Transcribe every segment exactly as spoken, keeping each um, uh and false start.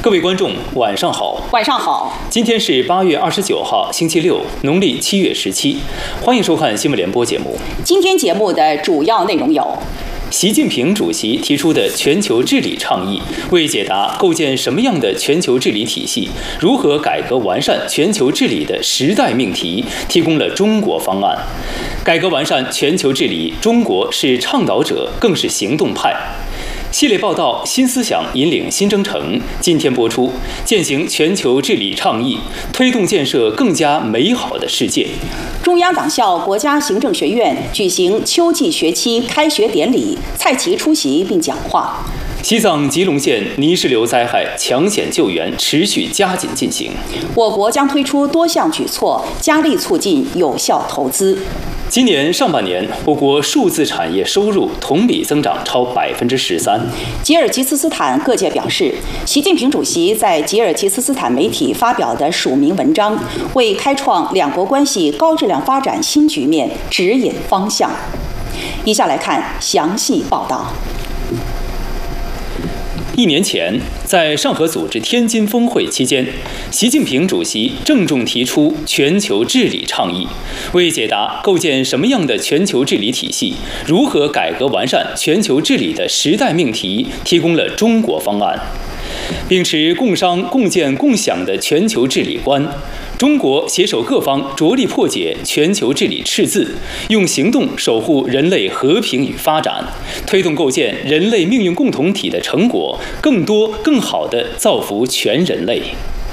各位观众，晚上好。 晚上好。 今天是八月二十九号，星期六，农历七月十七。欢迎收看新闻联播节目。 今天节目的主要内容有： 习近平主席提出的全球治理倡议，为解答构建什么样的全球治理体系、如何改革完善全球治理的时代命题，提供了中国方案。改革完善全球治理，中国是倡导者，更是行动派。系列报道《新思想引领新征程》今天播出，践行全球治理倡议，推动建设更加美好的世界。 中央党校国家行政学院举行秋季学期开学典礼，蔡奇出席并讲话。 西藏吉隆县泥石流灾害抢险救援持续加紧进行， 我国将推出多项举措，加力促进有效投资。 今年上半年，我国数字产业收入同比增长超百分之十三。 吉尔吉斯斯坦各界表示，习近平主席在吉尔吉斯斯坦媒体发表的署名文章，为开创两国关系高质量发展新局面指引方向。以下来看详细报道。 一年前，在上合组织天津峰会期间，习近平主席郑重提出全球治理倡议，为解答构建什么样的全球治理体系、如何改革完善全球治理的时代命题，提供了中国方案。秉持共商共建共享的全球治理观，中国携手各方着力破解全球治理赤字，用行动守护人类和平与发展，推动构建人类命运共同体的成果，更多更好地造福全人类。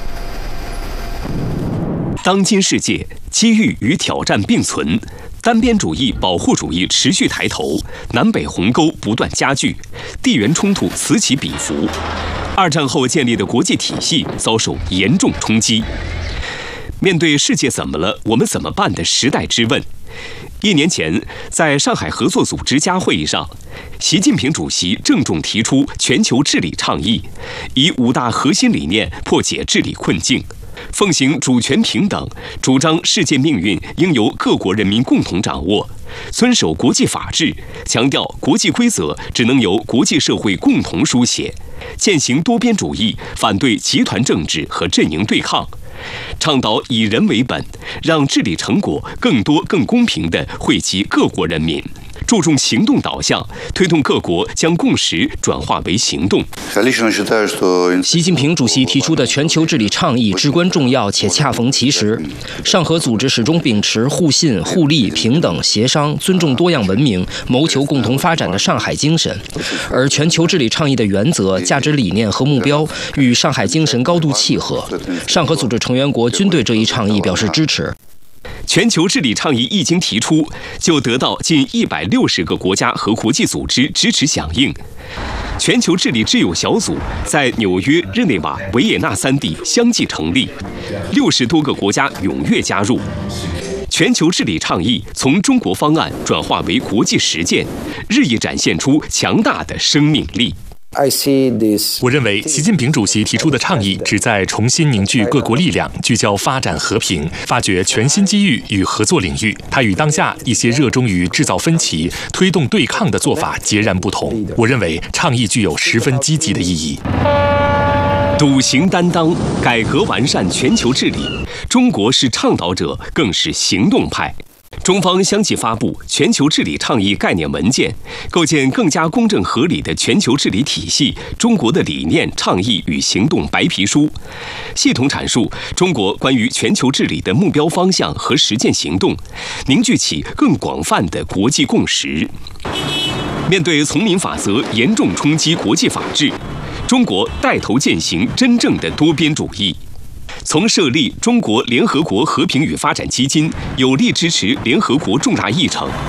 当今世界，机遇与挑战并存，单边主义、保护主义持续抬头，南北鸿沟不断加剧，地缘冲突此起彼伏。二战后建立的国际体系遭受严重冲击。面对世界怎么了，我们怎么办的时代之问，一年前，在上海合作组织家会议上，习近平主席郑重提出全球治理倡议，以五大核心理念破解治理困境，奉行主权平等，主张世界命运应由各国人民共同掌握，遵守国际法治，强调国际规则只能由国际社会共同书写，践行多边主义，反对集团政治和阵营对抗，倡导以人为本，让治理成果更多更公平地惠及各国人民，注重行动导向，推动各国将共识转化为行动。 习近平主席提出的全球治理倡议至关重要且恰逢其时。上合组织始终秉持互信、互利、平等、协商、尊重多样文明、谋求共同发展的上海精神，而全球治理倡议的原则、价值理念和目标与上海精神高度契合。上合组织成员国均对这一倡议表示支持。 全球治理倡议一经提出，就得到近一百六十个国家和国际组织支持响应。全球治理之友小组在纽约、日内瓦、维也纳三地相继成立，六十多个国家踊跃加入。全球治理倡议从中国方案转化为国际实践，日益展现出强大的生命力。 我认为，习近平主席提出的倡议旨在重新凝聚各国力量，聚焦发展和平，发掘全新机遇与合作领域。它与当下一些热衷于制造分歧、推动对抗的做法截然不同。我认为，倡议具有十分积极的意义。 笃行担当，改革完善全球治理，中国是倡导者，更是行动派。中方相继发布全球治理倡议概念文件，构建更加公正合理的全球治理体系，中国的理念、倡议与行动白皮书，系统阐述中国关于全球治理的目标方向和实践行动，凝聚起更广泛的国际共识。面对丛林法则严重冲击国际法治，中国带头践行真正的多边主义。从设立中国联合国和平与发展基金，有力支持联合国重大议程，